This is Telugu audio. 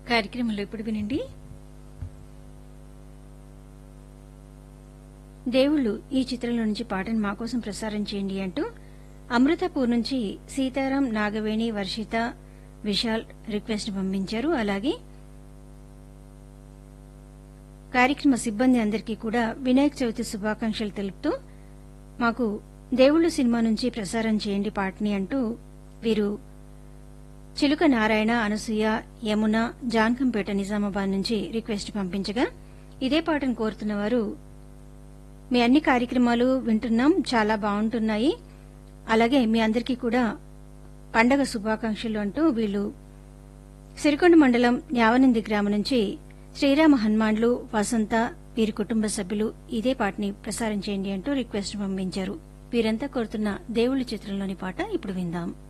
కార్యక్రమంలో ఇప్పుడు వినండి. దేవుళ్ళు ఈ చిత్రంలో నుంచి పాటను మా కోసం ప్రసారం చేయండి అంటూ అమృతపూర్ నుంచి సీతారాం, నాగవేణి, వర్షిత, విశాల్ రిక్వెస్ట్ పంపించారు. అలాగే కార్యక్రమ సిబ్బంది అందరికీ కూడా వినాయక చవితి శుభాకాంక్షలు తెలుపుతూ మాకు దేవుళ్ళు సినిమా నుంచి ప్రసారం చేయండి పాటని అంటూ వీరు చిలుక నారాయణ, అనసూయ, యమున, జాన్కంపేట, నిజామాబాద్ నుంచి రిక్వెస్ట్ పంపించగా ఇదే పాటను కోరుతున్న వారు మీ అన్ని కార్యక్రమాలు వింటున్నాం, చాలా బాగుంటున్నాయి, అలాగే మీ అందరికీ కూడా పండగ శుభాకాంక్షలు అంటూ వీళ్లు సిరికొండ మండలం యావనంది గ్రామం నుంచి శ్రీరామ హనుమాన్లు, వసంత, వీరి కుటుంబ సభ్యులు ఇదే పాటని ప్రసారం చేయండి అంటూ రిక్వెస్ట్ పంపించారు. వీరంతా కోరుతున్న దేవుళ్ల చిత్రంలోని పాట ఇప్పుడు విందాం.